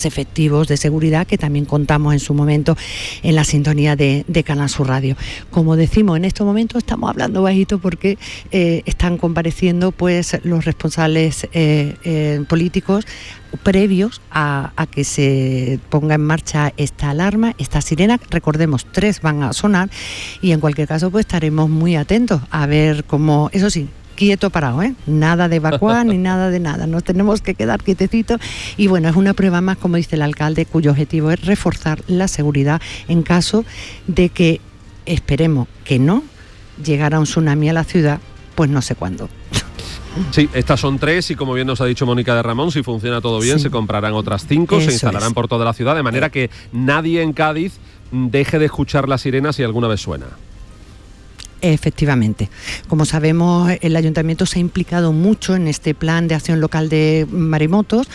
más efectivos de seguridad, que también contamos en su momento en la sintonía de Canal Sur Radio. Como decimos, en estos momentos estamos hablando bajito porque están compareciendo pues los responsables políticos previos a que se ponga en marcha esta alarma, esta sirena. Recordemos, 3 van a sonar y en cualquier caso pues estaremos muy atentos a ver cómo, eso sí, quieto parado, nada de evacuar ni nada de nada, nos tenemos que quedar quietecitos. Y bueno, es una prueba más, como dice el alcalde, cuyo objetivo es reforzar la seguridad en caso de que, esperemos que no, llegara un tsunami a la ciudad, pues no sé cuándo. Sí, estas son 3 y como bien nos ha dicho Mónica de Ramón, si funciona todo bien, sí, se comprarán otras 5, se instalarán por toda la ciudad, de manera que nadie en Cádiz deje de escuchar la sirena si alguna vez suena. Efectivamente. Como sabemos, el Ayuntamiento se ha implicado mucho en este plan de acción local de maremotos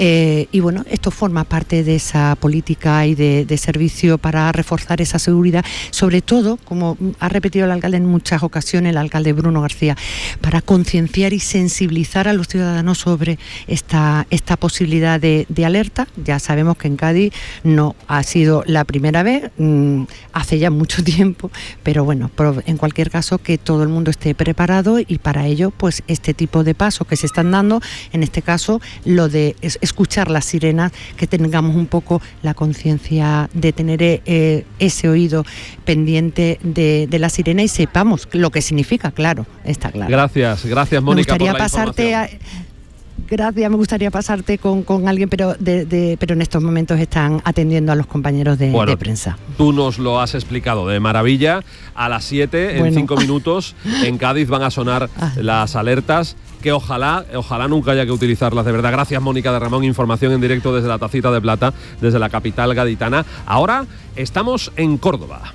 y bueno, esto forma parte de esa política y de servicio para reforzar esa seguridad, sobre todo, como ha repetido el alcalde en muchas ocasiones, el alcalde Bruno García, para concienciar y sensibilizar a los ciudadanos sobre esta posibilidad de alerta. Ya sabemos que en Cádiz no ha sido la primera vez, hace ya mucho tiempo, pero bueno, en cualquier caso que todo el mundo esté preparado y para ello pues este tipo de pasos que se están dando, en este caso lo de escuchar las sirenas, que tengamos un poco la conciencia de tener ese oído pendiente de la sirena y sepamos lo que significa, claro, está claro. Gracias Mónica por la información. Gracias, me gustaría pasarte con alguien, pero en estos momentos están atendiendo a los compañeros de prensa. Tú nos lo has explicado de maravilla. A las 7, en 5 minutos, en Cádiz van a sonar las alertas, que ojalá nunca haya que utilizarlas, de verdad. Gracias, Mónica de Ramón. Información en directo desde la Tacita de Plata, desde la capital gaditana. Ahora estamos en Córdoba.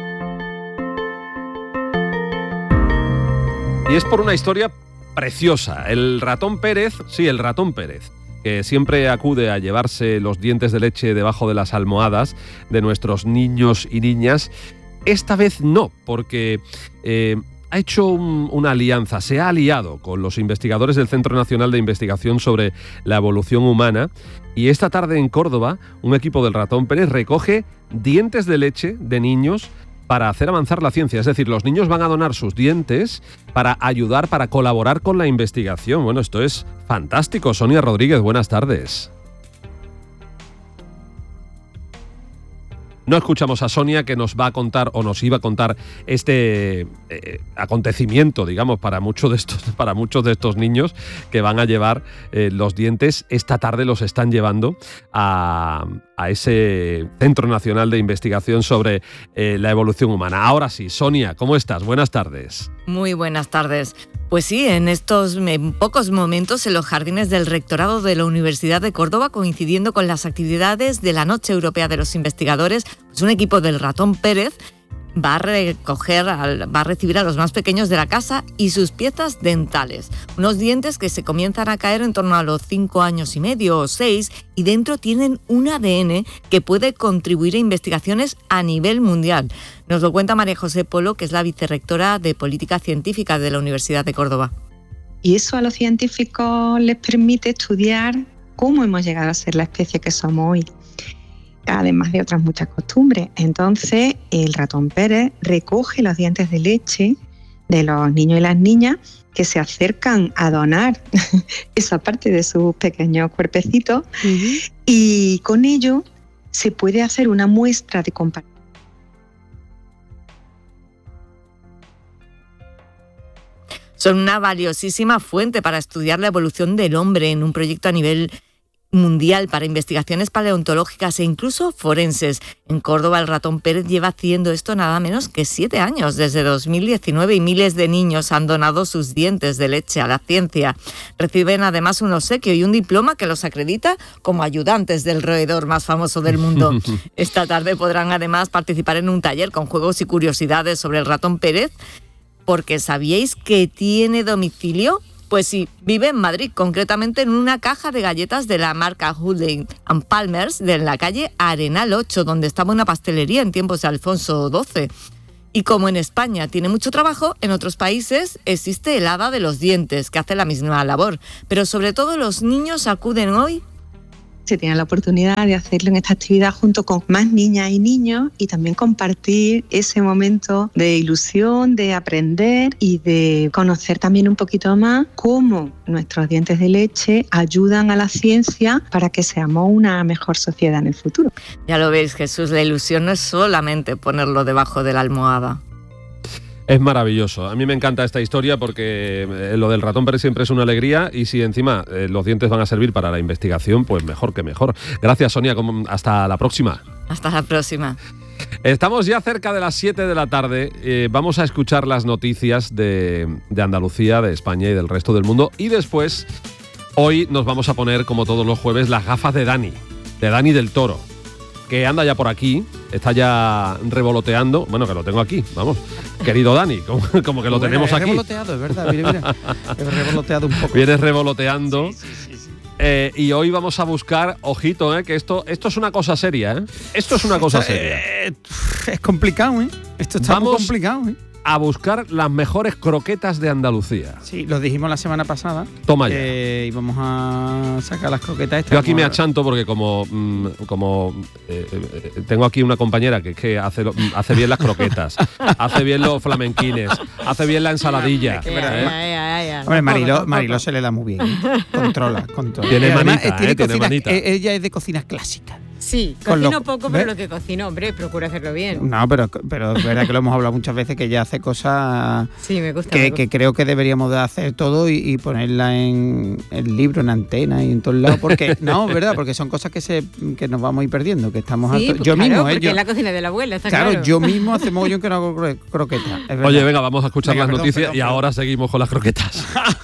Y es por una historia preciosa. El ratón Pérez, que siempre acude a llevarse los dientes de leche debajo de las almohadas de nuestros niños y niñas, esta vez no, porque ha hecho una alianza, se ha aliado con los investigadores del Centro Nacional de Investigación sobre la Evolución Humana, y esta tarde en Córdoba un equipo del ratón Pérez recoge dientes de leche de niños para hacer avanzar la ciencia. Es decir, los niños van a donar sus dientes para ayudar, para colaborar con la investigación. Bueno, esto es fantástico. Sonia Rodríguez, buenas tardes. No escuchamos a Sonia, que nos va a contar, o nos iba a contar, este acontecimiento, digamos, para muchos de estos niños que van a llevar los dientes. Esta tarde los están llevando a ese Centro Nacional de Investigación sobre la Evolución Humana. Ahora sí, Sonia, ¿cómo estás? Buenas tardes. Muy buenas tardes. Pues sí, en pocos momentos en los jardines del Rectorado de la Universidad de Córdoba, coincidiendo con las actividades de la Noche Europea de los Investigadores, pues un equipo del ratón Pérez va a recibir a los más pequeños de la casa y sus piezas dentales. Unos dientes que se comienzan a caer en torno a los 5 años y medio o 6, y dentro tienen un ADN que puede contribuir a investigaciones a nivel mundial. Nos lo cuenta María José Polo, que es la vicerrectora de Política Científica de la Universidad de Córdoba. Y eso a los científicos les permite estudiar cómo hemos llegado a ser la especie que somos hoy, además de otras muchas costumbres. Entonces, el ratón Pérez recoge los dientes de leche de los niños y las niñas que se acercan a donar esa parte de sus pequeños cuerpecitos, y con ello se puede hacer una muestra de comparación. Son una valiosísima fuente para estudiar la evolución del hombre en un proyecto a nivel mundial para investigaciones paleontológicas e incluso forenses. En Córdoba el ratón Pérez lleva haciendo esto nada menos que 7 años, desde 2019, y miles de niños han donado sus dientes de leche a la ciencia. Reciben además un obsequio y un diploma que los acredita como ayudantes del roedor más famoso del mundo. Esta tarde podrán además participar en un taller con juegos y curiosidades sobre el ratón Pérez, porque ¿sabíais que tiene domicilio? Pues sí, vive en Madrid, concretamente en una caja de galletas de la marca Houlihan & Palmers de la calle Arenal 8, donde estaba una pastelería en tiempos de Alfonso XII. Y como en España tiene mucho trabajo, en otros países existe el hada de los dientes, que hace la misma labor. Pero sobre todo los niños acuden hoy se tiene la oportunidad de hacerlo en esta actividad junto con más niñas y niños y también compartir ese momento de ilusión, de aprender y de conocer también un poquito más cómo nuestros dientes de leche ayudan a la ciencia para que seamos una mejor sociedad en el futuro. Ya lo veis, Jesús, la ilusión no es solamente ponerlo debajo de la almohada. Es maravilloso. A mí me encanta esta historia porque lo del ratón Pérez siempre es una alegría y si encima los dientes van a servir para la investigación, pues mejor que mejor. Gracias, Sonia. Hasta la próxima. Hasta la próxima. Estamos ya cerca de las 7 de la tarde. Vamos a escuchar las noticias de Andalucía, de España y del resto del mundo. Y después, hoy nos vamos a poner, como todos los jueves, las gafas de Dani del Toro, que anda ya por aquí, está ya revoloteando. Bueno, que lo tengo aquí, vamos. Querido Dani, como que lo tenemos aquí. Revoloteado, es verdad, mira. He revoloteado un poco. Vienes revoloteando. Sí. Y hoy vamos a buscar, ojito, que esto es una cosa seria, Esto es una cosa seria. Es complicado, Esto está muy complicado, a buscar las mejores croquetas de Andalucía. Sí, lo dijimos la semana pasada. Toma ya. Y vamos a sacar las croquetas estas. Yo aquí me achanto porque como tengo aquí una compañera que hace bien las croquetas, hace bien los flamenquines, hace bien la ensaladilla. Hombre, Mariló se le da muy bien. Controla. Tiene manita, tiene manita. Ella es de cocinas clásicas. Sí, cocino poco, pero lo que cocino, hombre, procuro hacerlo bien. No, pero es verdad que lo hemos hablado muchas veces, que ella hace cosas sí, me gusta, que creo que deberíamos de hacer todo y ponerla en el libro, en antena y en todos lados, porque no, verdad, porque son cosas que nos vamos a ir perdiendo, que estamos sí, hartos. Yo claro, mismo, porque es la cocina de la abuela, está claro. Claro, yo mismo hace mogollón que no hago croquetas. Oye, venga, vamos a escuchar las noticias y ahora seguimos con las croquetas.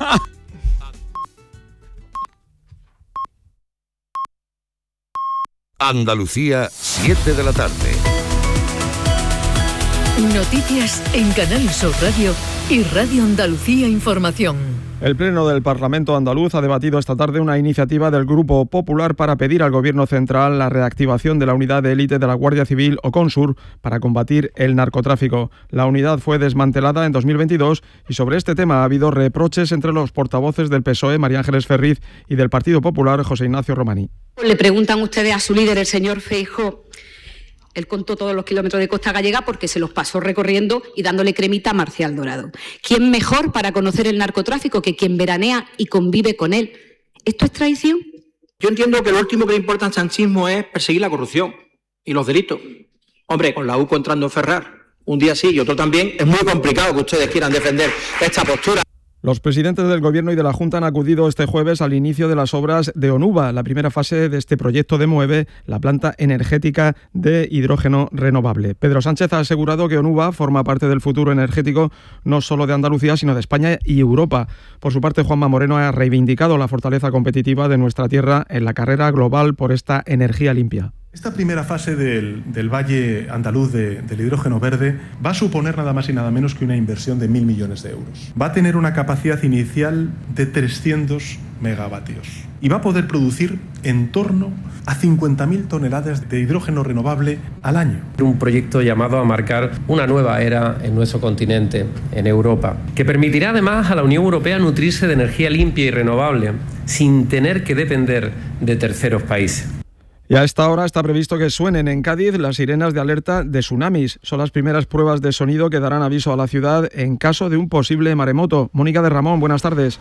Andalucía, 7 de la tarde. Noticias en Canal Sur Radio y Radio Andalucía Información. El Pleno del Parlamento andaluz ha debatido esta tarde una iniciativa del Grupo Popular para pedir al Gobierno central la reactivación de la unidad de élite de la Guardia Civil o Consur para combatir el narcotráfico. La unidad fue desmantelada en 2022 y sobre este tema ha habido reproches entre los portavoces del PSOE, María Ángeles Ferriz, y del Partido Popular, José Ignacio Romaní. Le preguntan ustedes a su líder, el señor Feijóo. Él contó todos los kilómetros de costa gallega porque se los pasó recorriendo y dándole cremita a Marcial Dorado. ¿Quién mejor para conocer el narcotráfico que quien veranea y convive con él? ¿Esto es traición? Yo entiendo que lo último que le importa al sanchismo es perseguir la corrupción y los delitos. Hombre, con la UCO entrando en Ferrar, un día sí y otro también, es muy complicado que ustedes quieran defender esta postura. Los presidentes del Gobierno y de la Junta han acudido este jueves al inicio de las obras de Onuba, la primera fase de este proyecto de Moeve, la planta energética de hidrógeno renovable. Pedro Sánchez ha asegurado que Onuba forma parte del futuro energético no solo de Andalucía, sino de España y Europa. Por su parte, Juanma Moreno ha reivindicado la fortaleza competitiva de nuestra tierra en la carrera global por esta energía limpia. Esta primera fase del Valle Andaluz del hidrógeno verde va a suponer nada más y nada menos que una inversión de 1.000 millones de euros. Va a tener una capacidad inicial de 300 megavatios y va a poder producir en torno a 50.000 toneladas de hidrógeno renovable al año. Un proyecto llamado a marcar una nueva era en nuestro continente, en Europa, que permitirá además a la Unión Europea nutrirse de energía limpia y renovable sin tener que depender de terceros países. Y a esta hora está previsto que suenen en Cádiz las sirenas de alerta de tsunamis. Son las primeras pruebas de sonido que darán aviso a la ciudad en caso de un posible maremoto. Mónica de Ramón, buenas tardes.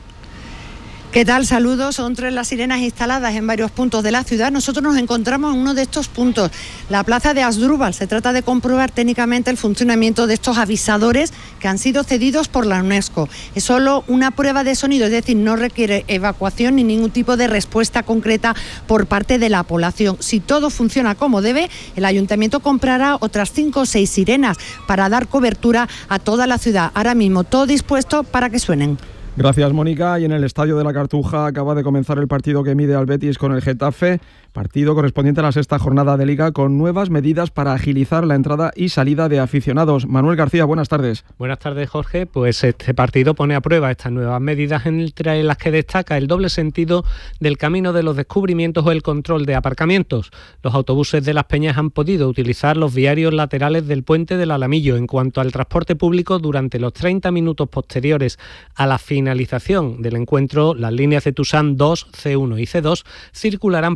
¿Qué tal? Saludos. Son 3 las sirenas instaladas en varios puntos de la ciudad. Nosotros nos encontramos en uno de estos puntos, la plaza de Asdrúbal. Se trata de comprobar técnicamente el funcionamiento de estos avisadores que han sido cedidos por la UNESCO. Es solo una prueba de sonido, es decir, no requiere evacuación ni ningún tipo de respuesta concreta por parte de la población. Si todo funciona como debe, el ayuntamiento comprará otras 5 o 6 sirenas para dar cobertura a toda la ciudad. Ahora mismo todo dispuesto para que suenen. Gracias, Mónica. Y en el Estadio de la Cartuja acaba de comenzar el partido que mide al Betis con el Getafe, partido correspondiente a la 6ª jornada de Liga, con nuevas medidas para agilizar la entrada y salida de aficionados. Manuel García, buenas tardes. Buenas tardes, Jorge. Pues este partido pone a prueba estas nuevas medidas, entre las que destaca el doble sentido del camino de los descubrimientos o el control de aparcamientos. Los autobuses de Las Peñas han podido utilizar los viarios laterales del puente del Alamillo. En cuanto al transporte público, durante los 30 minutos posteriores a la finalización del encuentro, las líneas de Tusán 2, C1 y C2 circularán por el puente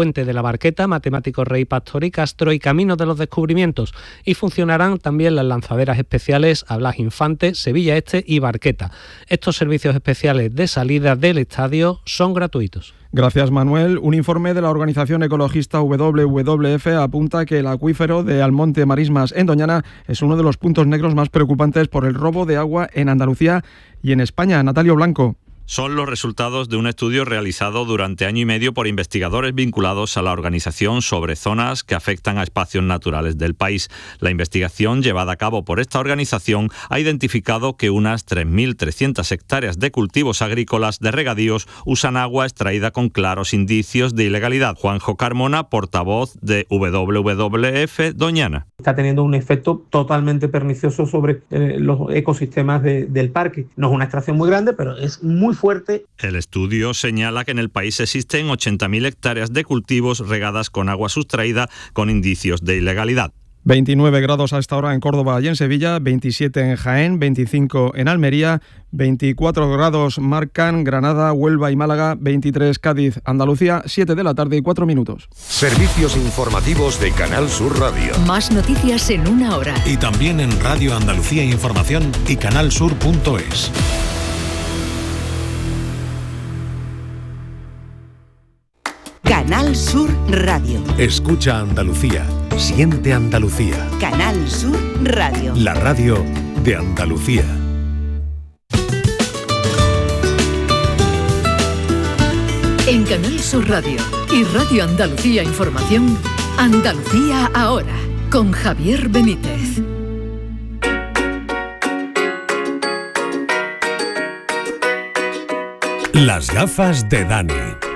Puente de la Barqueta, Matemático Rey Pastor y Castro y Camino de los Descubrimientos. Y funcionarán también las lanzaderas especiales a Blas Infante, Sevilla Este y Barqueta. Estos servicios especiales de salida del estadio son gratuitos. Gracias, Manuel. Un informe de la organización ecologista WWF apunta que el acuífero de Almonte Marismas en Doñana es uno de los puntos negros más preocupantes por el robo de agua en Andalucía y en España. Natalio Blanco. Son los resultados de un estudio realizado durante año y medio por investigadores vinculados a la organización sobre zonas que afectan a espacios naturales del país. La investigación llevada a cabo por esta organización ha identificado que unas 3.300 hectáreas de cultivos agrícolas de regadíos usan agua extraída con claros indicios de ilegalidad. Juanjo Carmona, portavoz de WWF Doñana. Está teniendo un efecto totalmente pernicioso sobre los ecosistemas del parque. No es una extracción muy grande, pero es muy fuerte. El estudio señala que en el país existen 80.000 hectáreas de cultivos regadas con agua sustraída con indicios de ilegalidad. 29 grados a esta hora en Córdoba y en Sevilla, 27 en Jaén, 25 en Almería, 24 grados marcan Granada, Huelva y Málaga, 23 Cádiz, Andalucía, 7 de la tarde y 4 minutos. Servicios informativos de Canal Sur Radio. Más noticias en una hora. Y también en Radio Andalucía Información y canalsur.es. Canal Sur Radio. Escucha Andalucía. Siente Andalucía. Canal Sur Radio. La radio de Andalucía. En Canal Sur Radio y Radio Andalucía Información, Andalucía ahora, con Javier Benítez. Las gafas de Dani.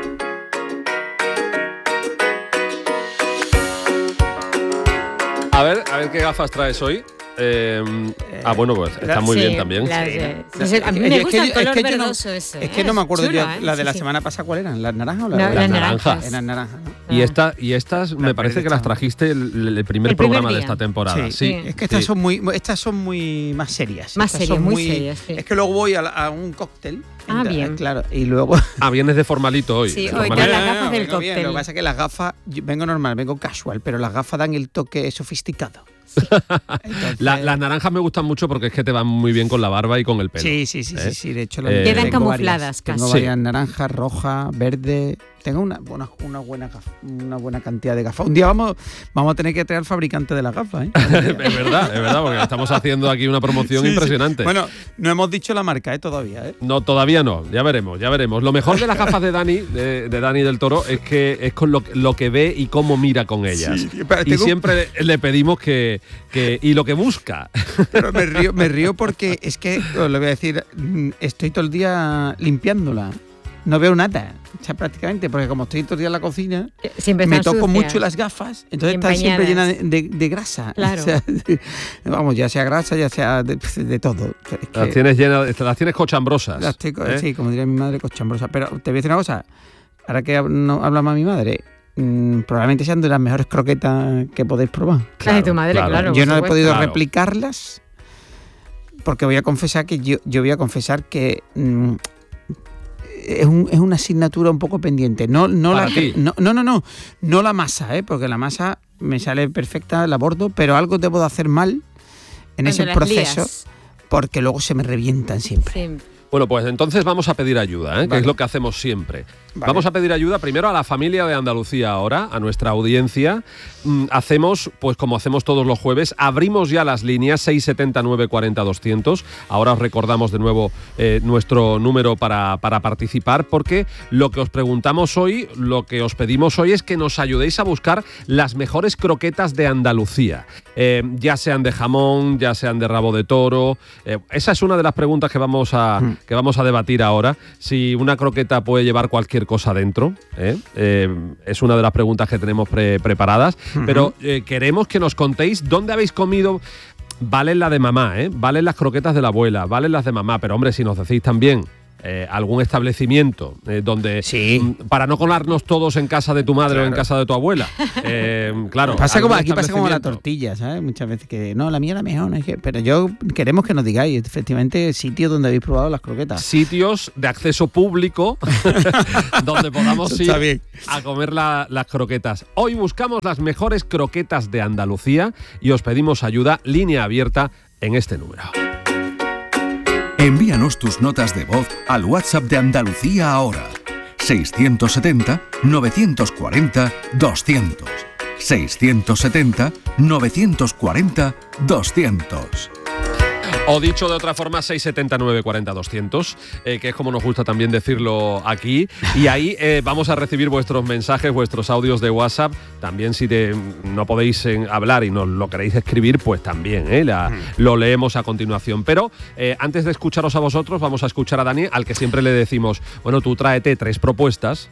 A ver qué gafas traes hoy. Bueno, pues está muy bien también. A mí me gusta el color verdoso ese. Es que no me acuerdo chulo, yo, la de la semana pasada, ¿cuál eran? ¿Las naranjas o las naranjas? Eran naranjas, ¿no? Y estas me parece que las trajiste el primer programa de esta temporada. Sí. Es que estas son muy más serias. Más serias, muy serias. Sí. Es que luego voy a un cóctel. Bien. Claro, y luego... vienes de formalito hoy. Sí, hoy te las gafas del cóctel. Lo que pasa es que las gafas, vengo normal, vengo casual, pero las gafas dan el toque sofisticado. Entonces, las naranjas me gustan mucho porque es que te van muy bien con la barba y con el pelo. Sí. De hecho, quedan camufladas casi. Tengo varias naranjas, rojas, verdes. Tengo una buena cantidad de gafas. Un día vamos a tener que traer al fabricante de las gafas, ¿eh? Es verdad, porque estamos haciendo aquí una promoción impresionante. Bueno, no hemos dicho la marca, todavía, ¿eh? No, todavía no. Ya veremos. Lo mejor de las gafas de Dani, de Dani del Toro, es que es con lo que ve y cómo mira con ellas. Sí, y siempre le pedimos que y lo que busca. Pero me río porque es que, os lo voy a decir, estoy todo el día limpiándola. No veo nada, prácticamente, porque como estoy todo el día en la cocina, me toco mucho las gafas, entonces están siempre llenas de grasa. Claro. O sea, ya sea grasa, ya sea de todo. Las tienes cochambrosas. Sí, como diría mi madre, cochambrosas. Pero te voy a decir una cosa, ahora que hablamos a mi madre, probablemente sean de las mejores croquetas que podéis probar. Claro, de tu madre, claro. Yo no he podido replicarlas, porque voy a confesar que yo voy a confesar que... Es una asignatura un poco pendiente. No la masa, porque la masa me sale perfecta, la bordo, pero algo debo de hacer mal en ese proceso, porque luego se me revientan siempre. Sí. Bueno, pues entonces vamos a pedir ayuda, que es lo que hacemos siempre. Vale. Vamos a pedir ayuda primero a la familia de Andalucía ahora, a nuestra audiencia. Hacemos, pues como hacemos todos los jueves, abrimos ya las líneas 679 40 200. Ahora os recordamos de nuevo nuestro número para participar, porque lo que os preguntamos hoy, lo que os pedimos hoy es que nos ayudéis a buscar las mejores croquetas de Andalucía. Ya sean de jamón, ya sean de rabo de toro. Esa es una de las preguntas que vamos a debatir ahora. Si una croqueta puede llevar cualquier cosa dentro, es una de las preguntas que tenemos preparadas. Pero queremos que nos contéis dónde habéis comido. Valen la de mamá, valen las croquetas de la abuela, valen las de mamá, pero hombre, si nos decís también algún establecimiento donde, para no colarnos todos en casa de tu madre o en casa de tu abuela, claro. Aquí pasa como la tortilla, ¿sabes? Muchas veces que no, la mía era mejor, ¿no? Pero yo queremos que nos digáis, efectivamente, sitios donde habéis probado las croquetas. Sitios de acceso público donde podamos ir a comer las croquetas. Hoy buscamos las mejores croquetas de Andalucía y os pedimos ayuda, línea abierta en este número. Envíanos tus notas de voz al WhatsApp de Andalucía ahora. 670-940-200. 670-940-200. O dicho de otra forma, 670-940-200, que es como nos gusta también decirlo aquí. Y ahí vamos a recibir vuestros mensajes, vuestros audios de WhatsApp. También si no podéis hablar y nos lo queréis escribir, pues también lo leemos a continuación. Pero antes de escucharos a vosotros, vamos a escuchar a Dani, al que siempre le decimos, bueno, tú tráete 3 propuestas,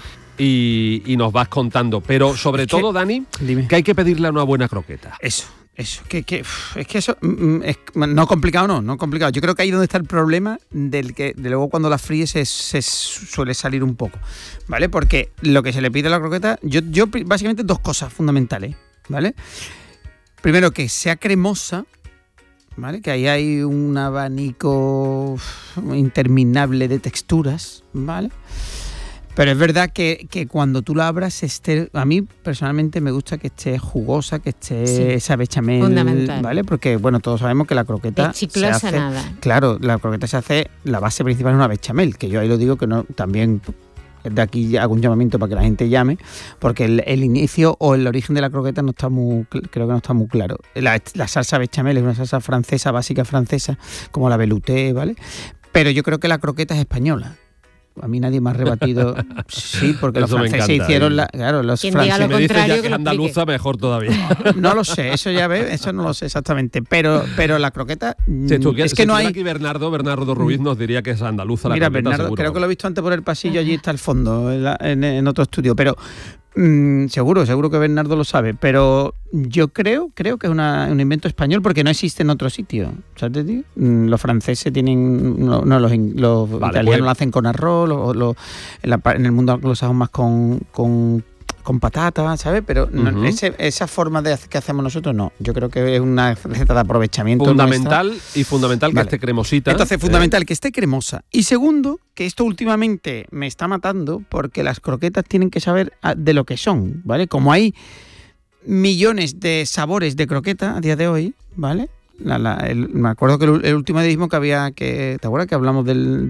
y nos vas contando. Pero sobre todo, Dani, que hay que pedirle a una buena croqueta. Eso, es que eso es no complicado, no complicado. Yo creo que ahí es donde está el problema del que de luego cuando la fríes se suele salir un poco, ¿vale? Porque lo que se le pide a la croqueta, yo básicamente 2 cosas fundamentales, ¿vale? Primero, que sea cremosa, ¿vale? Que ahí hay un abanico interminable de texturas, ¿vale? Pero es verdad que cuando tú la abras, a mí personalmente me gusta que esté jugosa, que esté esa bechamel, fundamental, ¿vale? Porque, bueno, todos sabemos que la croqueta se hace... nada. Claro, la croqueta se hace, la base principal es una bechamel, que yo ahí lo digo que no, también de aquí hago un llamamiento para que la gente llame, porque el inicio o el origen de la croqueta creo que no está muy claro. La salsa bechamel es una salsa francesa, básica francesa, como la velouté, ¿vale? Pero yo creo que la croqueta es española. A mí nadie me ha rebatido. Sí, porque los franceses hicieron los franceses. Si me dices ya que es andaluza, mejor todavía. No lo sé, eso ya ves, eso no lo sé exactamente. Pero la croqueta es que no hay. Aquí Bernardo Ruiz nos diría que es andaluza la croqueta. Mira, Bernardo, seguro. Creo que lo he visto antes por el pasillo, allí está al fondo, en otro estudio. Pero seguro que Bernardo lo sabe, pero yo creo que es un invento español porque no existe en otro sitio. ¿Sabes, tío? Los franceses tienen, los italianos lo hacen con arroz, en el mundo anglosajón más con patata, ¿sabes? Pero esa forma que hacemos nosotros no. Yo creo que es una receta de aprovechamiento fundamental que esté cremosita. Entonces, fundamental que esté cremosa. Y segundo, que esto últimamente me está matando porque las croquetas tienen que saber de lo que son, ¿vale? Como hay millones de sabores de croqueta a día de hoy, ¿vale? Me acuerdo que el último edismo ¿te acuerdas que hablamos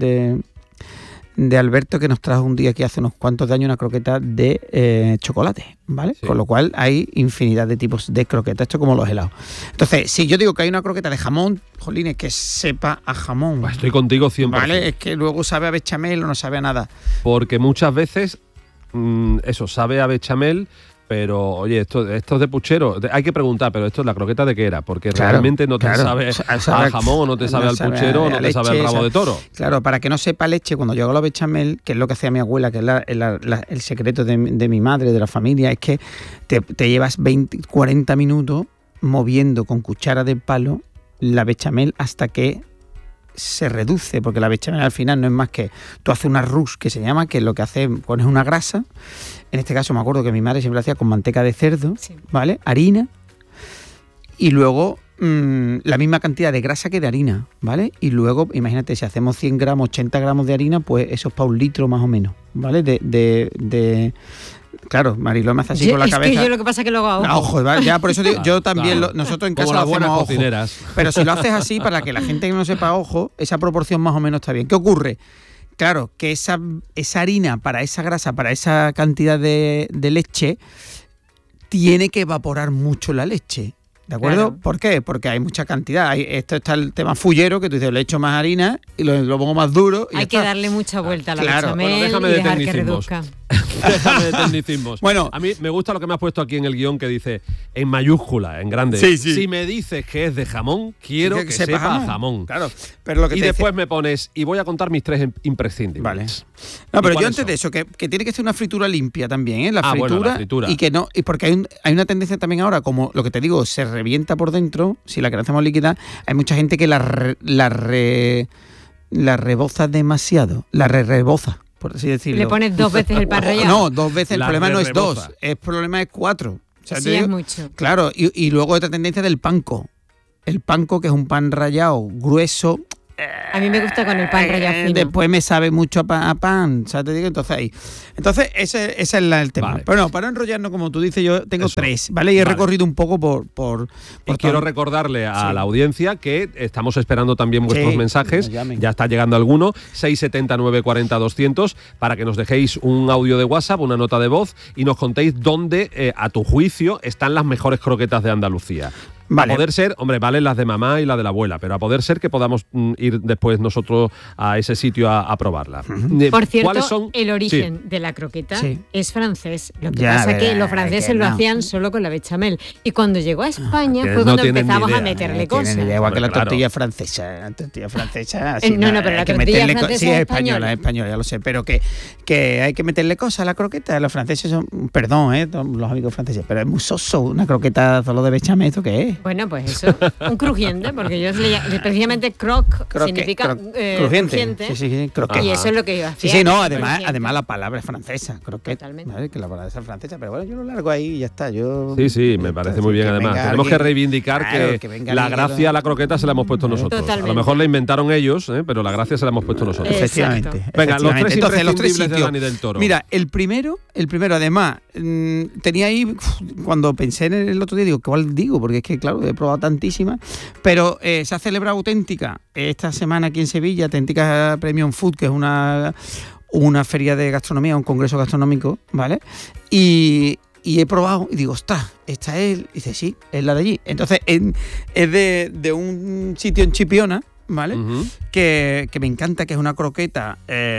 de Alberto, que nos trajo un día aquí hace unos cuantos años una croqueta de chocolate, ¿vale? Sí. Con lo cual hay infinidad de tipos de croquetas, esto como los helados. Entonces, si yo digo que hay una croqueta de jamón, jolines, que sepa a jamón. Estoy contigo 100%. ¿Vale? Es que luego sabe a bechamel o no sabe a nada. Porque muchas veces eso sabe a bechamel, pero oye, esto es de puchero. Hay que preguntar, pero esto es la croqueta de qué era, porque realmente no te sabe a jamón, o no te sabe al puchero, o no te sabe al rabo de toro. Claro, para que no sepa leche, cuando yo hago la bechamel, que es lo que hacía mi abuela, que es el secreto de mi madre, de la familia, es que te llevas 40 minutos moviendo con cuchara de palo la bechamel hasta que se reduce, porque la bechamel al final no es más que tú haces una rousse, que se llama, que es lo que hace, pones una grasa. En este caso me acuerdo que mi madre siempre lo hacía con manteca de cerdo, ¿vale? Harina, y luego la misma cantidad de grasa que de harina, ¿vale? Y luego, imagínate, si hacemos 100 gramos, 80 gramos de harina, pues eso es para 1 litro más o menos, ¿vale? Claro, Mariló me hace así con la cabeza. Es que yo lo que pasa es que luego hago ojo, ¿vale? Ya por eso digo, yo también, nosotros en casa lo hacemos a ojo. Cocineras. Pero si lo haces así, para que la gente no sepa ojo, esa proporción más o menos está bien. ¿Qué ocurre? Claro, que esa harina, para esa grasa, para esa cantidad de leche, tiene que evaporar mucho la leche. ¿De acuerdo? Claro. ¿Por qué? Porque hay mucha cantidad. Esto está el tema fullero, que tú dices, le echo más harina y lo pongo más duro. Y hay que darle mucha vuelta a la bechamel, bueno, y dejar que reduzca. Déjame de tecnicismos. Bueno, a mí me gusta lo que me has puesto aquí en el guión, que dice en mayúscula, en grande. Sí. Si me dices que es de jamón, quiero que sepa a jamón. Claro. Pero lo que y después me pones, y voy a contar mis 3 imprescindibles. Vale. No, pero yo antes de eso, que tiene que ser una fritura limpia también, ¿eh? La fritura. Y que no, y porque hay una tendencia también ahora, como lo que te digo, se revienta por dentro, si la que hacemos líquida, hay mucha gente que la la reboza demasiado, la reboza, por así decirlo. Le pones 2 veces el pan rallado. No, 2 veces, el problema no es 2, el problema es 4. O sea, sí, es mucho. Claro, y luego otra tendencia del panko. El panko, que es un pan rallado grueso. A mí me gusta con el pan rallado fino. Después me sabe mucho a pan, ¿sabes? Te digo, entonces ahí. Entonces, ese es el tema. Vale. Pero no, para no enrollarnos, como tú dices, yo tengo 3, ¿vale? Y he recorrido un poco por y quiero recordarle a la audiencia que estamos esperando también vuestros mensajes. Ya está llegando alguno, 679 40 200, para que nos dejéis un audio de WhatsApp, una nota de voz, y nos contéis dónde, a tu juicio, están las mejores croquetas de Andalucía. Vale. A poder ser, hombre, valen las de mamá y la de la abuela, pero a poder ser que podamos ir después nosotros a ese sitio a probarla. Por cierto, el origen de la croqueta es francés. Lo que pasa es que los franceses lo hacían solo con la bechamel. Y cuando llegó a España fue cuando empezamos a meterle cosas. Igual que la tortilla francesa. La tortilla francesa. No, pero la tortilla francesa sí, es española, ya lo sé. Pero que hay que meterle cosas a la croqueta. Los franceses son, perdón, los amigos franceses, pero es muy soso una croqueta solo de bechamel. ¿Esto qué es? Bueno, pues eso, un crujiente, porque ellos precisamente significa crujiente. Sí, croquete. Y eso es lo que yo hacía. Sí, no, además la palabra es francesa, croquete. ¿Vale? Que la palabra es francesa, pero bueno, yo lo largo ahí y ya está. Sí, me parece muy bien, además. Tenemos que reivindicar que la gracia a la croqueta se la hemos puesto nosotros. Totalmente. A lo mejor la inventaron ellos, pero la gracia se la hemos puesto nosotros. Efectivamente. Venga, los 3 imprescindibles de Dani del Toro. Mira, el primero además, tenía ahí, cuando pensé en el otro día, digo, ¿cuál digo? Porque es que, claro, he probado tantísimas, pero se ha celebrado Auténtica esta semana aquí en Sevilla, Auténtica Premium Food, que es una feria de gastronomía, un congreso gastronómico, ¿vale? Y he probado y digo, ostras, esta es, y dice, sí, es la de allí. Entonces, es de un sitio en Chipiona, ¿vale? Que me encanta, que es una croqueta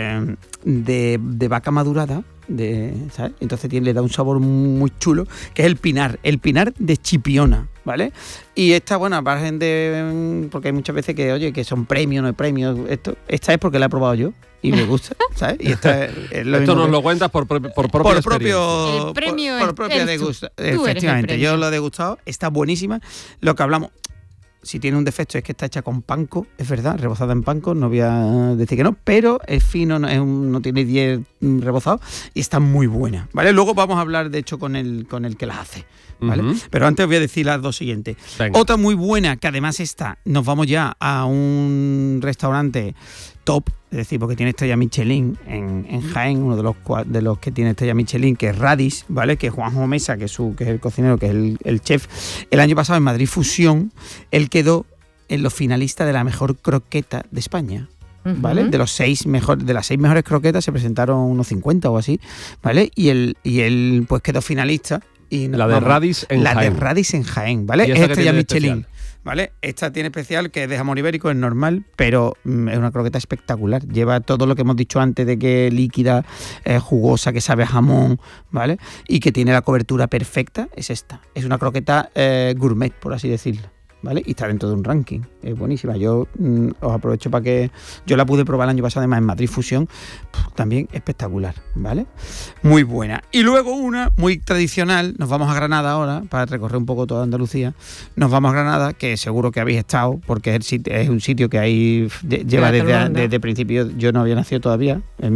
de vaca madurada, ¿sabes? Entonces le da un sabor muy chulo, que es el pinar de Chipiona, ¿vale? Y esta, bueno, aparte de, porque hay muchas veces que, oye, que son premios, no hay premios, esta es porque la he probado yo y me gusta, ¿sabes? Y esta es lo esto nos lo cuentas por propia experiencia. El premio por propia degustación. Efectivamente, yo lo he degustado, está buenísima. Lo que hablamos, si tiene un defecto es que está hecha con panko, es verdad, rebozada en panko, no voy a decir que no, pero es fino, no tiene 10 rebozados y está muy buena, ¿vale? Luego vamos a hablar, de hecho, con el que las hace, ¿vale? Pero antes voy a decir las dos siguientes. Venga. Otra muy buena, que además nos vamos ya a un restaurante top, es decir, porque tiene estrella Michelin en Jaén, uno de los que tiene estrella Michelin, que es Radis, ¿vale? Que es Juanjo Mesa, que es el cocinero, que es el chef. El año pasado en Madrid Fusión, él quedó en los finalistas de la mejor croqueta de España, ¿vale? De las 6 mejores croquetas se presentaron unos 50 o así, ¿vale? Y él pues quedó finalista. Y la de Radis en Jaén. La de Radis en Jaén, ¿vale? Es estrella Michelin. ¿Vale? Esta tiene especial, que es de jamón ibérico, es normal, pero es una croqueta espectacular. Lleva todo lo que hemos dicho antes de que líquida, jugosa, que sabe a jamón, ¿vale? Y que tiene la cobertura perfecta, es esta. Es una croqueta gourmet, por así decirlo, ¿vale? Y está dentro de un ranking. Es buenísima. Yo os aprovecho para que... Yo la pude probar el año pasado, además, en Madrid Fusión. También espectacular, ¿vale? Muy buena. Y luego una muy tradicional. Nos vamos a Granada ahora, para recorrer un poco toda Andalucía. Nos vamos a Granada, que seguro que habéis estado, porque es un sitio que ahí lleva desde principio. Yo no había nacido todavía, en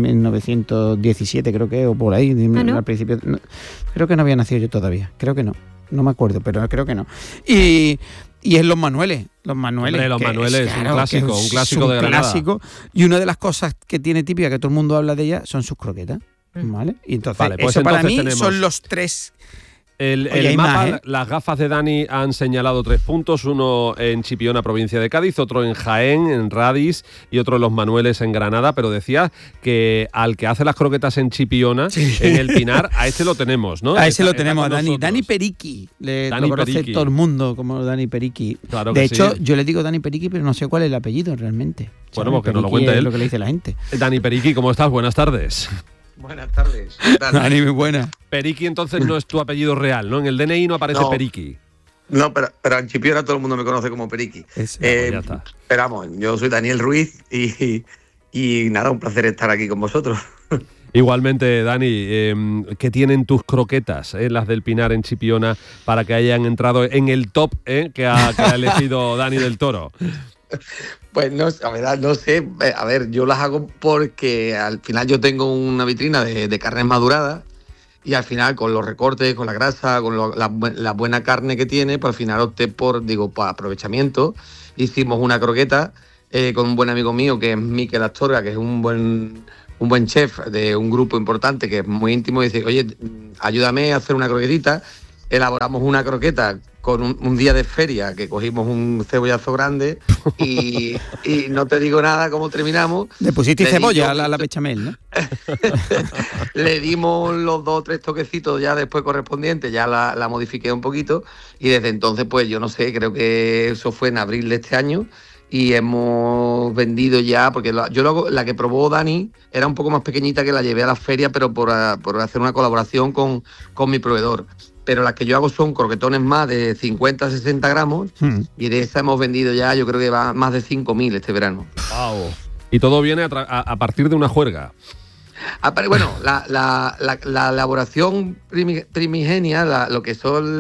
1917 creo que, o por ahí. ¿no? Al principio, creo que no había nacido yo todavía. Creo que no. No me acuerdo, pero creo que no. Y es Los Manueles. Hombre, Los Manueles, claro, un clásico de Granada. Clásico. Y una de las cosas que tiene típica, que todo el mundo habla de ella, son sus croquetas, ¿vale? Y entonces, pues eso para mí tenemos son los 3... El mapa, las gafas de Dani han señalado 3 puntos, uno en Chipiona, provincia de Cádiz, otro en Jaén, en Radis, y otro en Los Manueles, en Granada. Pero decía que al que hace las croquetas en Chipiona, en el Pinar, a este lo tenemos, ¿no? A ese lo tenemos, a Dani. Dani Periqui. Lo conoce todo el mundo como Dani Periqui. Claro de hecho, yo le digo Dani Periqui, pero no sé cuál es el apellido realmente. Bueno, porque no lo cuenta él. Es lo que le dice la gente. Dani Periqui, ¿cómo estás? Buenas tardes. Buenas tardes. Dani, muy buena. Periqui entonces no es tu apellido real, ¿no? En el DNI no aparece Periqui. No, pero en Chipiona todo el mundo me conoce como Periqui. Ya está. Pero vamos, yo soy Daniel Ruiz y nada, un placer estar aquí con vosotros. Igualmente, Dani, ¿qué tienen tus croquetas, las del Pinar en Chipiona, para que hayan entrado en el top que ha elegido Dani del Toro? Pues no, la verdad, no sé. A ver, yo las hago porque al final yo tengo una vitrina de carnes maduradas y al final con los recortes, con la grasa, con la buena carne que tiene, pues al final opté por aprovechamiento. Hicimos una croqueta con un buen amigo mío que es Mikel Astorga, que es un buen chef de un grupo importante que es muy íntimo, y dice, oye, ayúdame a hacer una croquetita. Elaboramos una croqueta con un día de feria, que cogimos un cebollazo grande y no te digo nada cómo terminamos. Le pusiste cebolla a la bechamel, ¿no? Le dimos los 2 o 3 toquecitos ya después correspondientes, ya la modifiqué un poquito y desde entonces, pues yo no sé, creo que eso fue en abril de este año y hemos vendido ya, porque la que probó Dani era un poco más pequeñita, que la llevé a la feria, pero por hacer una colaboración con mi proveedor. Pero las que yo hago son croquetones más de 50 a 60 gramos y de esa hemos vendido ya, yo creo que va más de 5.000 este verano. Wow. Y todo viene a partir de una juerga. Bueno, la elaboración primigenia, lo que son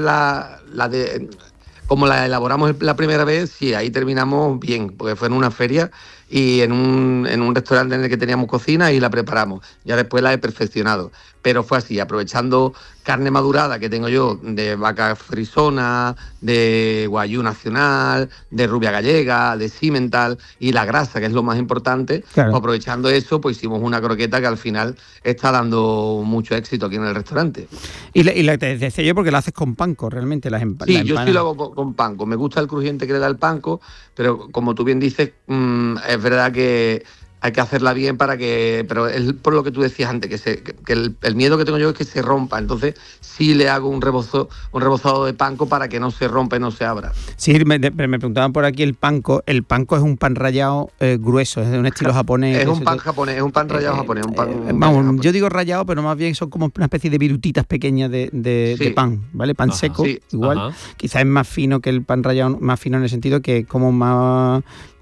como la elaboramos la primera vez, sí, ahí terminamos bien, porque fue en una feria y en un restaurante en el que teníamos cocina y la preparamos. Ya después la he perfeccionado. Pero fue así, aprovechando carne madurada que tengo yo de vaca frisona, de guayú nacional, de rubia gallega, de Simmental y la grasa, que es lo más importante. Claro. Pues aprovechando eso, pues hicimos una croqueta que al final está dando mucho éxito aquí en el restaurante. Y te decía yo porque la haces con panko, realmente, las empanadas. Sí, yo sí lo hago con panko. Me gusta el crujiente que le da el panko, pero como tú bien dices, es verdad que hay que hacerla bien pero es por lo que tú decías antes, que el miedo que tengo yo es que se rompa. Entonces sí le hago un rebozado de panko para que no se rompa y no se abra. Sí, me preguntaban por aquí el panko es un pan rallado grueso, es de un estilo japonés. Es un pan japonés, es un pan rallado japonés. Vamos, yo digo rallado, pero más bien son como una especie de virutitas pequeñas de pan, ¿vale? Pan seco, sí. Igual. Quizás es más fino que el pan rallado, más fino en el sentido que como más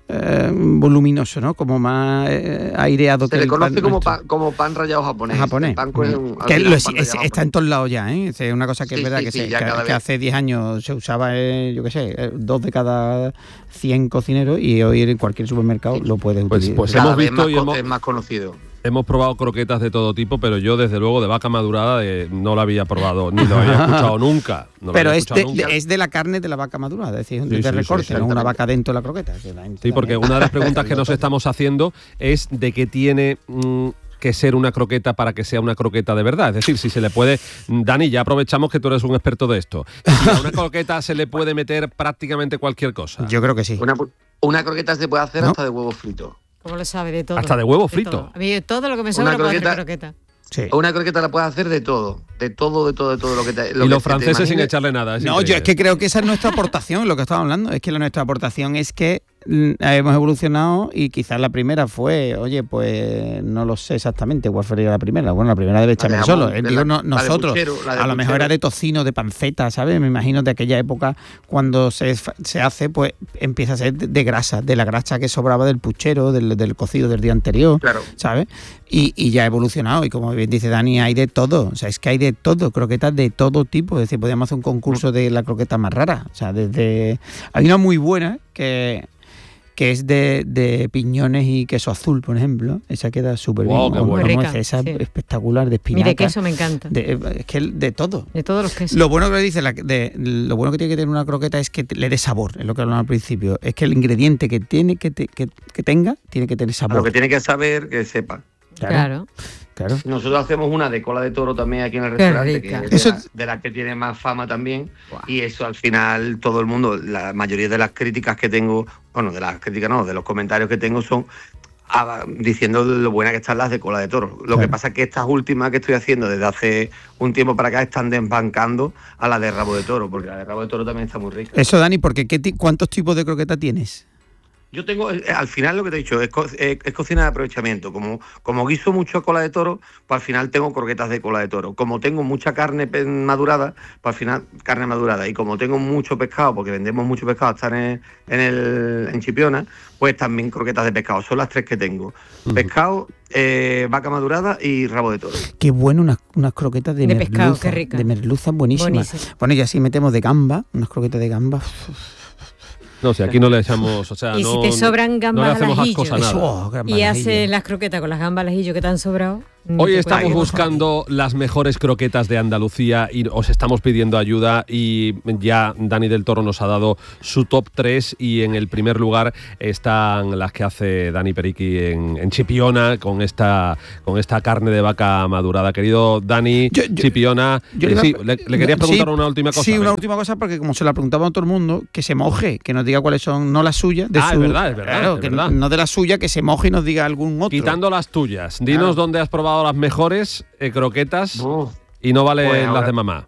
voluminoso, ¿no? Como más aireado. Se le conoce como pan rallado japonés. El panko está en todos lados ya, ¿eh? Es una cosa que es verdad que hace 10 años se usaba, yo qué sé, 2 de cada 100 cocineros y hoy en cualquier supermercado lo puedes utilizar. Pues hemos visto es más conocido. Hemos probado croquetas de todo tipo, pero yo desde luego de vaca madurada no la había probado, ni lo había escuchado nunca. Pero es de la carne de la vaca madurada, es decir, de recorte, no una vaca dentro de la croqueta. Sí, porque una de las preguntas que nos estamos haciendo es de qué tiene que ser una croqueta para que sea una croqueta de verdad. Es decir, si se le puede... Dani, ya aprovechamos que tú eres un experto de esto. Si a una croqueta se le puede meter prácticamente cualquier cosa. Yo creo que sí. Una croqueta se puede hacer hasta de huevo frito. ¿Cómo lo sabe? De todo. Hasta de huevo frito. Todo. A mí todo lo que me sobra puedo hacer croqueta. Sí. Una croqueta la puedes hacer de todo lo que te... Y los franceses sin echarle nada. No, yo es que creo que esa es nuestra aportación, lo que estaba hablando. Es que nuestra aportación es que hemos evolucionado y quizás la primera fue, oye, pues no lo sé exactamente cuál fue la primera. Bueno, la primera de bechamel solo. Digo, nosotros, a lo mejor era de tocino, de panceta, ¿sabes? Me imagino de aquella época cuando se hace, pues empieza a ser de grasa, de la grasa que sobraba del puchero, del cocido del día anterior, claro. ¿Sabes? Y ya ha evolucionado y como bien dice Dani, hay de todo, o sea, es que hay de todo, croquetas de todo tipo, es decir, podríamos hacer un concurso de la croqueta más rara, o sea, hay una muy buena que es de piñones y queso azul, por ejemplo. Esa queda súper bien. Muy rica, esa espectacular, de espinaca. Mire, queso me encanta. Es que de todo. De todos los quesos. Lo bueno que dice, lo bueno que tiene que tener una croqueta es que le dé sabor, es lo que hablamos al principio. Es que el ingrediente que tiene que tenga, tiene que tener sabor. Lo que tiene que saber, que sepa. Claro. Nosotros hacemos una de cola de toro también aquí en el restaurante, que es de la que tiene más fama también. Wow. Y eso al final todo el mundo, la mayoría de las críticas que tengo, de los comentarios que tengo son diciendo lo buena que están las de cola de toro. Lo que pasa es que estas últimas que estoy haciendo desde hace un tiempo para acá están desbancando a la de rabo de toro, porque la de rabo de toro también está muy rica. Eso, Dani, porque ¿cuántos tipos de croqueta tienes? Yo tengo, al final lo que te he dicho, es cocina de aprovechamiento. Como guiso mucho cola de toro, pues al final tengo croquetas de cola de toro. Como tengo mucha carne madurada, pues al final carne madurada. Y como tengo mucho pescado, porque vendemos mucho pescado hasta en Chipiona, pues también croquetas de pescado. Son las 3 que tengo. Pescado, vaca madurada y rabo de toro. Qué bueno unas croquetas de merluza. Pescado, qué rica. De merluza buenísimas. Bueno, y así metemos de gamba, unas croquetas de gamba. No, si aquí no le echamos, o sea, y si te sobran gambas al ajillo y haces las croquetas con las gambas al ajillo que te han sobrado. Hoy estamos buscando las mejores croquetas de Andalucía y os estamos pidiendo ayuda, y ya Dani del Toro nos ha dado su top 3 y en el primer lugar están las que hace Dani Periqui en Chipiona con esta carne de vaca madurada. Querido Dani, Chipiona, le querías preguntar una última cosa. Sí, una última cosa, porque como se la preguntaba a todo el mundo, que se moje, que nos diga cuáles son, no las suyas. Es verdad. Claro, que no de la suya, que se moje y nos diga algún otro. Quitando las tuyas, dinos dónde has probado las mejores croquetas y no vale pues las de mamá.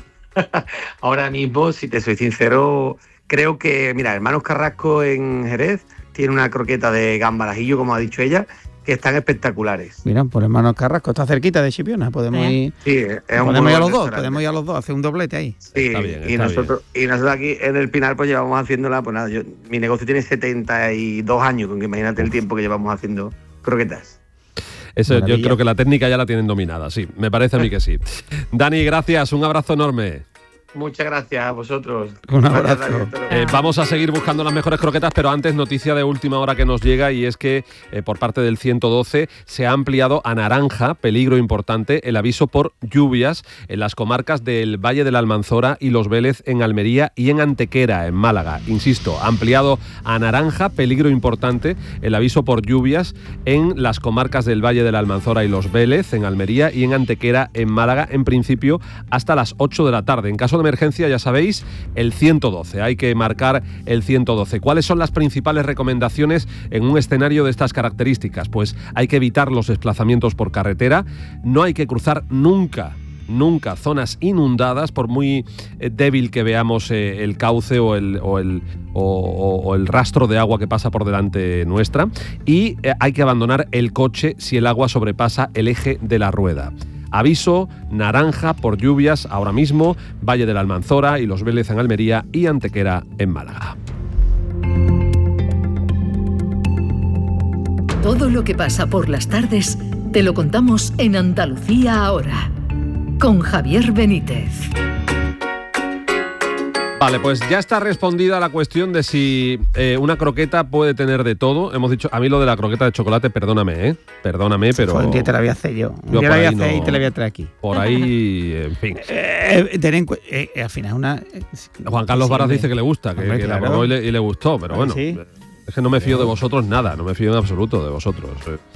Ahora mismo, si te soy sincero, creo que, mira, Hermanos Carrasco en Jerez tiene una croqueta de gamba al ajillo, como ha dicho ella, que están espectaculares. Mira, por Hermanos Carrasco, está cerquita de Chipiona, podemos ir. Sí, podemos ir a los dos, hacer un doblete ahí. Sí, está bien, y nosotros aquí en el Pinar pues llevamos haciéndola, pues nada, mi negocio tiene 72 años, con que imagínate el tiempo que llevamos haciendo croquetas. Eso, yo creo que la técnica ya la tienen dominada, sí, me parece a mí que sí. Dani, gracias, un abrazo enorme. Muchas gracias a vosotros. Un abrazo. Vamos a seguir buscando las mejores croquetas, pero antes noticia de última hora que nos llega, y es que por parte del 112 se ha ampliado a naranja, peligro importante, el aviso por lluvias en las comarcas del Valle de la Almanzora y Los Vélez en Almería y en Antequera, en Málaga. Insisto, ampliado a naranja, peligro importante, el aviso por lluvias en las comarcas del Valle de la Almanzora y Los Vélez en Almería y en Antequera, en Málaga, en principio hasta las 8 de la tarde. En caso de emergencia, ya sabéis, el 112. Hay que marcar el 112. ¿Cuáles son las principales recomendaciones en un escenario de estas características? Pues hay que evitar los desplazamientos por carretera, no hay que cruzar nunca zonas inundadas, por muy débil que veamos el cauce o el rastro de agua que pasa por delante nuestra, y hay que abandonar el coche si el agua sobrepasa el eje de la rueda. Aviso naranja por lluvias ahora mismo, Valle de la Almanzora y Los Vélez en Almería y Antequera en Málaga. Todo lo que pasa por las tardes te lo contamos en Andalucía ahora, con Javier Benítez. Vale, pues ya está respondida la cuestión de si una croqueta puede tener de todo. Hemos dicho, a mí lo de la croqueta de chocolate, perdóname, pero... Un día te la voy a hacer yo. Un día la voy a hacer y te la voy a traer aquí. Por ahí, en fin. Al final una... Juan Carlos Varas dice que le gusta, que la probó y le gustó, pero bueno... ¿Sí? Es que no me fío de vosotros nada, no me fío en absoluto de vosotros.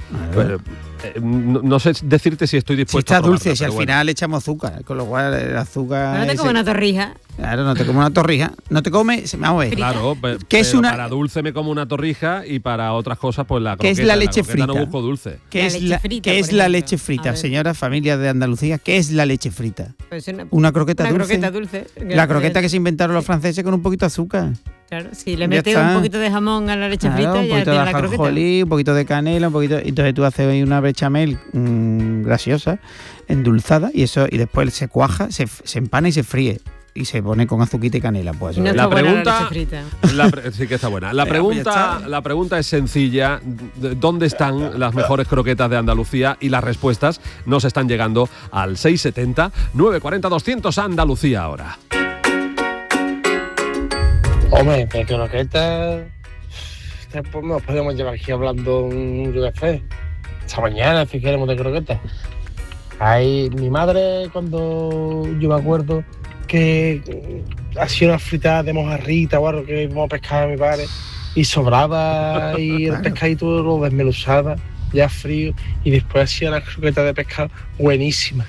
No sé decirte si estoy dispuesto si está dulce, si al final le echamos azúcar, con lo cual el azúcar... No te comes una torrija. Claro, no te comes una torrija. No te comes... Vamos a ver. Claro, pero para dulce me como una torrija y para otras cosas pues la croqueta. ¿Qué es la leche frita? No busco dulce. ¿Qué es la leche frita, señora familia de Andalucía? ¿Qué es la leche frita? Pues una croqueta dulce. La croqueta que se inventaron los franceses con un poquito de azúcar. Claro, si le metes un poquito de jamón a la leche frita, ya tiene la croqueta. Un poquito de canela, entonces tú haces una bechamel graciosa, endulzada, y después se cuaja, se empana y se fríe. Y se pone con azuquita y canela. Pues no la pregunta, sí que está buena. La pregunta es sencilla. ¿Dónde están las mejores croquetas de Andalucía? Y las respuestas nos están llegando al 670 940 200 Andalucía ahora. Hombre, de croquetas, después nos podemos llevar aquí hablando un café. Esta mañana, si queremos, de croquetas. Mi madre, cuando yo me acuerdo que hacía una fritada de mojarrita o algo que íbamos a pescar a mi padre, y sobraba, y el pescadito lo desmenuzaba, ya frío, y después hacía las croquetas de pescado buenísimas.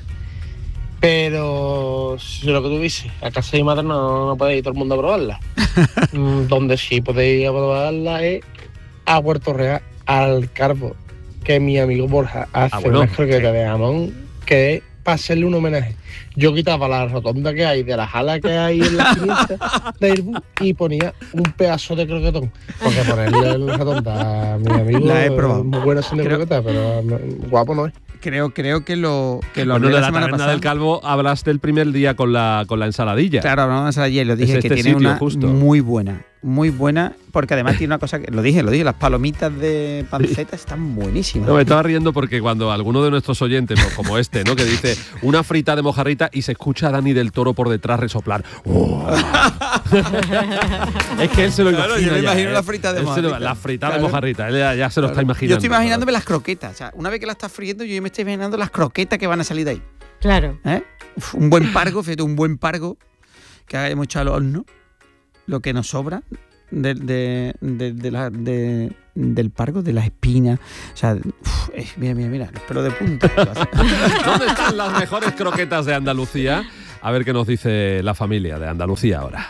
Pero lo que tú dices, a casa de mi madre no puede ir todo el mundo a probarla. Donde sí podéis ir a probarla es a Puerto Real, al Carbo, que mi amigo Borja hace unas croquetas de jamón que es para hacerle un homenaje. Yo quitaba la rotonda que hay de la jala que hay en la esquinita del bus y ponía un pedazo de croquetón. Porque ponerle en la rotonda a mi amigo la he probado. Es muy buena haciendo croqueta, pero guapo no es. Creo que lo bueno, de la taberna del Calvo hablaste el primer día con la ensaladilla. Claro, hablamos de ensaladilla y lo dije que tiene una justo. Muy buena, porque además tiene una cosa que lo dije, las palomitas de panceta están buenísimas. No, me estaba riendo porque cuando alguno de nuestros oyentes, como este, ¿no? Que dice una frita de mojarrita y se escucha a Dani del Toro por detrás resoplar. Es que él se lo imagina. Claro, yo me imagino la frita de mojarrita. La frita de mojarrita, él ya se lo está imaginando. Yo estoy imaginándome las croquetas. O sea, una vez que la estás friendo, yo me estoy imaginando las croquetas que van a salir de ahí. Claro. Un buen pargo, fíjate, un buen pargo que hayamos echado al horno. Lo que nos sobra del pargo, de las espinas. O sea, mira, los pelos de punta. ¿Dónde están las mejores croquetas de Andalucía? A ver qué nos dice la familia de Andalucía ahora.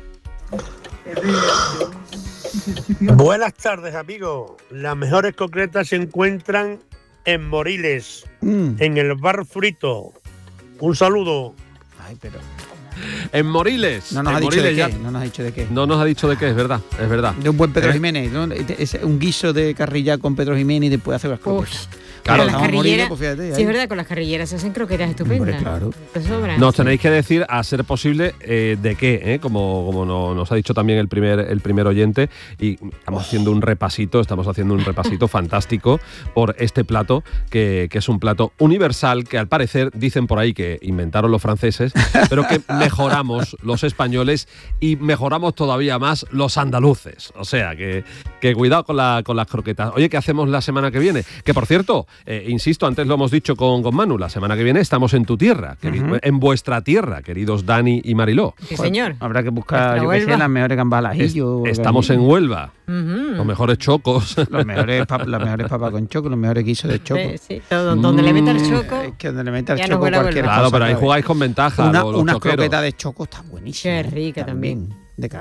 Buenas tardes, amigos. Las mejores croquetas se encuentran en Moriles, en el Bar Frito. Un saludo. Ay, pero... En Moriles. No nos ha dicho de qué. No nos ha dicho de qué. No nos ha dicho de qué, es verdad. De un buen Pedro Jiménez, ¿no? Es un guiso de carrilla con Pedro Jiménez y después hacer las croquetas. Claro, las carrilleras, pues fíjate, sí, es verdad, con las carrilleras se hacen croquetas estupendas. Claro. Nos tenéis que decir, a ser posible, de qué, como nos ha dicho también el primer oyente, y estamos haciendo un repasito fantástico por este plato, que es un plato universal, que al parecer dicen por ahí que inventaron los franceses, pero que mejoramos los españoles y mejoramos todavía más los andaluces. O sea, que cuidado con las croquetas. Oye, ¿qué hacemos la semana que viene? Que por cierto, insisto, antes lo hemos dicho con Manu, la semana que viene estamos en tu tierra, en vuestra tierra, queridos Dani y Mariló. Sí, señor. Habrá que buscar, yo que sé, las mejores gambas al ajillo. Estamos en Huelva. Los mejores chocos. Las mejores papas con choco, los mejores guisos de choco. Sí, donde le meta el choco. Es que donde le meta el choco cualquier cosa. Claro, pero ahí jugáis con ventaja. Una croqueta de choco está buenísima. Qué rica también.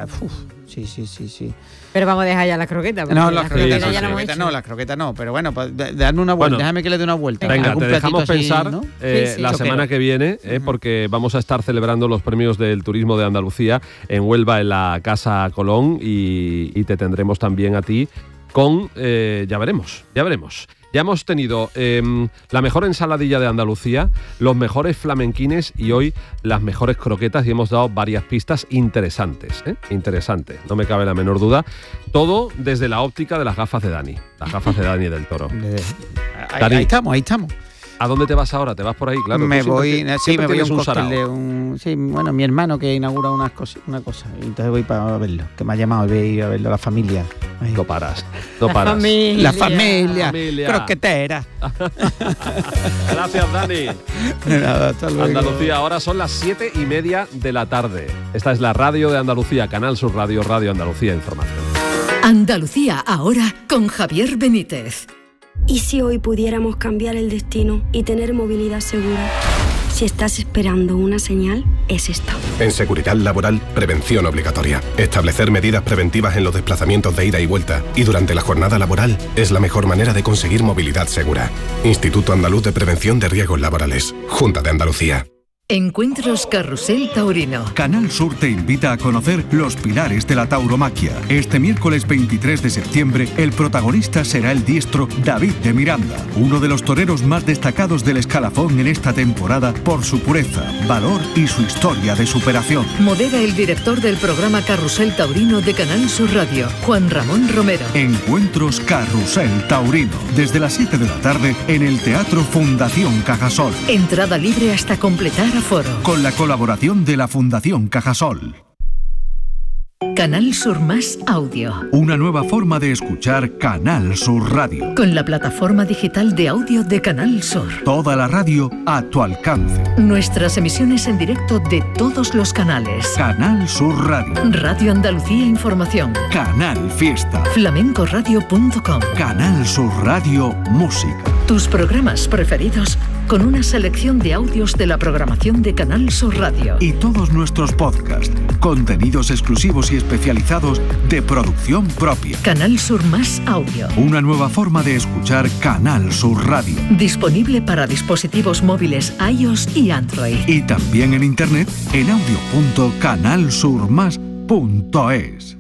Sí. Pero vamos a dejar ya la croqueta. No, las croquetas no, pero bueno, pues, darme una vuelta, déjame que le dé una vuelta. Venga, te dejamos pensar, ¿no? La semana que viene, porque vamos a estar celebrando los premios del turismo de Andalucía en Huelva, en la Casa Colón, y te tendremos también a ti con, ya veremos. Ya hemos tenido la mejor ensaladilla de Andalucía, los mejores flamenquines y hoy las mejores croquetas, y hemos dado varias pistas interesantes, no me cabe la menor duda. Todo desde la óptica de las gafas de Dani, del Toro. Ahí estamos. ¿A dónde te vas ahora? ¿Te vas por ahí? Claro. Me voy a un cóctel bueno, mi hermano que inaugura una cosa, y entonces voy para verlo, que me ha llamado, voy a ir a verlo a la familia. Ay. No paras. La familia. Croquetera. Gracias, Dani. De nada, hasta luego. Andalucía, ahora son las 7:30 de la tarde. Esta es la radio de Andalucía, Canal Sur Radio, Radio Andalucía Información. Andalucía ahora con Javier Benítez. ¿Y si hoy pudiéramos cambiar el destino y tener movilidad segura? Si estás esperando una señal, es esta. En seguridad laboral, prevención obligatoria. Establecer medidas preventivas en los desplazamientos de ida y vuelta y durante la jornada laboral es la mejor manera de conseguir movilidad segura. Instituto Andaluz de Prevención de Riesgos Laborales. Junta de Andalucía. Encuentros Carrusel Taurino. Canal Sur te invita a conocer los pilares de la tauromaquia. Este miércoles 23 de septiembre, el protagonista será el diestro David de Miranda, uno de los toreros más destacados del escalafón en esta temporada por su pureza, valor y su historia de superación. Modera el director del programa Carrusel Taurino de Canal Sur Radio, Juan Ramón Romero. Encuentros Carrusel Taurino, desde las 7 de la tarde en el Teatro Fundación Cajasol. Entrada libre hasta completar aforo. Con la colaboración de la Fundación Cajasol. Canal Sur Más Audio. Una nueva forma de escuchar Canal Sur Radio. Con la plataforma digital de audio de Canal Sur. Toda la radio a tu alcance. Nuestras emisiones en directo de todos los canales. Canal Sur Radio. Radio Andalucía Información. Canal Fiesta. flamencoradio.com. Canal Sur Radio Música. Tus programas preferidos con una selección de audios de la programación de Canal Sur Radio. Y todos nuestros podcasts, contenidos exclusivos y especializados de producción propia. Canal Sur Más Audio. Una nueva forma de escuchar Canal Sur Radio. Disponible para dispositivos móviles iOS y Android. Y también en internet en audio.canalsurmas.es.